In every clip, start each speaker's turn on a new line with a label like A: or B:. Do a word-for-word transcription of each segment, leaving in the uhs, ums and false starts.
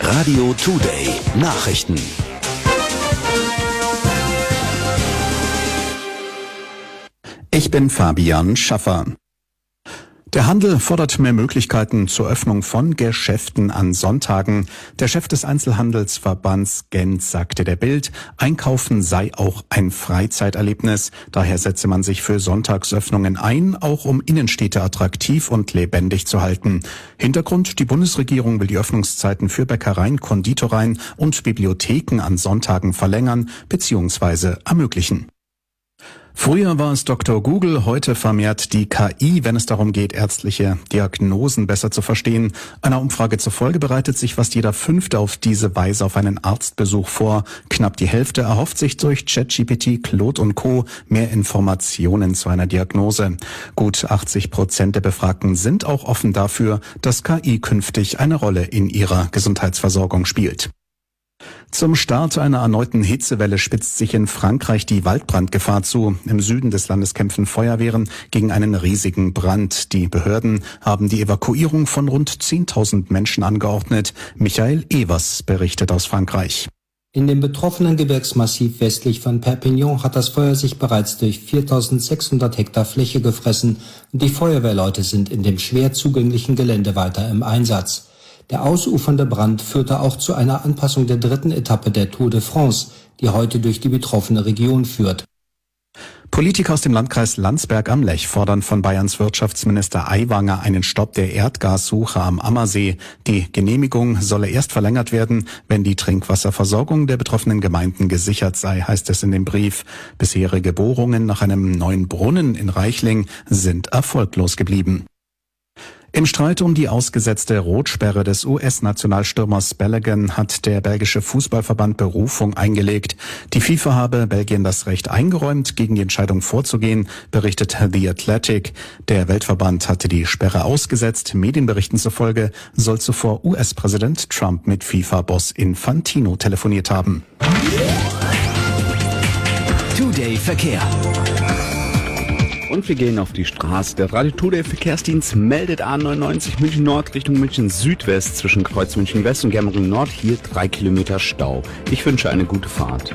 A: Radio Today Nachrichten.
B: Ich bin Fabian Schaffer. Der Handel fordert mehr Möglichkeiten zur Öffnung von Geschäften an Sonntagen. Der Chef des Einzelhandelsverbands Gent sagte der Bild, Einkaufen sei auch ein Freizeiterlebnis. Daher setze man sich für Sonntagsöffnungen ein, auch um Innenstädte attraktiv und lebendig zu halten. Hintergrund, die Bundesregierung will die Öffnungszeiten für Bäckereien, Konditoreien und Bibliotheken an Sonntagen verlängern bzw. ermöglichen. Früher war es Doktor Google, heute vermehrt die K I, wenn es darum geht, ärztliche Diagnosen besser zu verstehen. Einer Umfrage zufolge bereitet sich fast jeder Fünfte auf diese Weise auf einen Arztbesuch vor. Knapp die Hälfte erhofft sich durch ChatGPT, Claude und Co. mehr Informationen zu einer Diagnose. Gut achtzig Prozent der Befragten sind auch offen dafür, dass K I künftig eine Rolle in ihrer Gesundheitsversorgung spielt. Zum Start einer erneuten Hitzewelle spitzt sich in Frankreich die Waldbrandgefahr zu. Im Süden des Landes kämpfen Feuerwehren gegen einen riesigen Brand. Die Behörden haben die Evakuierung von rund zehntausend Menschen angeordnet. Michael Evers berichtet aus Frankreich.
C: In dem betroffenen Gebirgsmassiv westlich von Perpignan hat das Feuer sich bereits durch viertausendsechshundert Hektar Fläche gefressen und die Feuerwehrleute sind in dem schwer zugänglichen Gelände weiter im Einsatz. Der ausufernde Brand führte auch zu einer Anpassung der dritten Etappe der Tour de France, die heute durch die betroffene Region führt.
B: Politiker aus dem Landkreis Landsberg am Lech fordern von Bayerns Wirtschaftsminister Aiwanger einen Stopp der Erdgassuche am Ammersee. Die Genehmigung solle erst verlängert werden, wenn die Trinkwasserversorgung der betroffenen Gemeinden gesichert sei, heißt es in dem Brief. Bisherige Bohrungen nach einem neuen Brunnen in Reichling sind erfolglos geblieben. Im Streit um die ausgesetzte Rotsperre des U S-Nationalstürmers Balogun hat der belgische Fußballverband Berufung eingelegt. Die FIFA habe Belgien das Recht eingeräumt, gegen die Entscheidung vorzugehen, berichtet The Athletic. Der Weltverband hatte die Sperre ausgesetzt. Medienberichten zufolge soll zuvor U S-Präsident Trump mit FIFA-Boss Infantino telefoniert haben.
A: Today Verkehr.
D: Und wir gehen auf die Straße. Der Radio Today Verkehrsdienst meldet A neunundneunzig München Nord Richtung München Südwest zwischen Kreuz München West und Germering Nord. Hier drei Kilometer Stau. Ich wünsche eine gute Fahrt.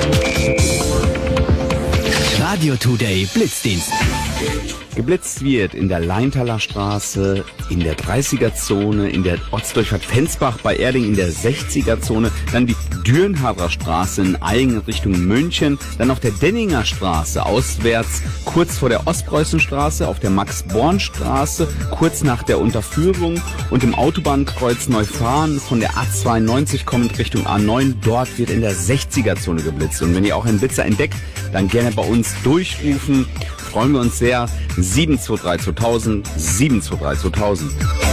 A: Radio Today Blitzdienst.
D: Geblitzt wird in der Leintaler Straße, in der dreißiger-Zone, in der Ortsdurchfahrt Fensbach bei Erding in der sechziger-Zone, dann die Dürnhader Straße in Aigen Richtung München, dann auf der Denninger Straße auswärts, kurz vor der Ostpreußenstraße, auf der Max-Born-Straße, kurz nach der Unterführung und im Autobahnkreuz Neufahren von der A zweiundneunzig kommend Richtung A neun, dort wird in der sechziger-Zone geblitzt. Und wenn ihr auch einen Blitzer entdeckt, dann gerne bei uns durchrufen. Freuen wir uns sehr. sieben zwei drei zweitausend, sieben zwei drei zweitausend.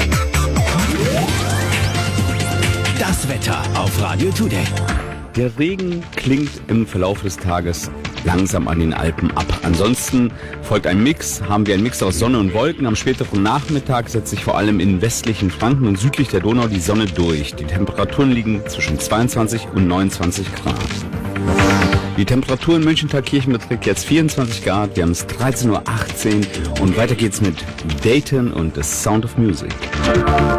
A: Das Wetter auf Radio Today.
D: Der Regen klingt im Verlauf des Tages langsam an den Alpen ab. Ansonsten folgt ein Mix, haben wir einen Mix aus Sonne und Wolken. Am späteren Nachmittag setzt sich vor allem in westlichen Franken und südlich der Donau die Sonne durch. Die Temperaturen liegen zwischen zweiundzwanzig und neunundzwanzig Grad. Die Temperatur in München-Thalkirchen beträgt jetzt vierundzwanzig Grad. Wir haben es dreizehn Uhr achtzehn und weiter geht's mit Dayton und The Sound of Music.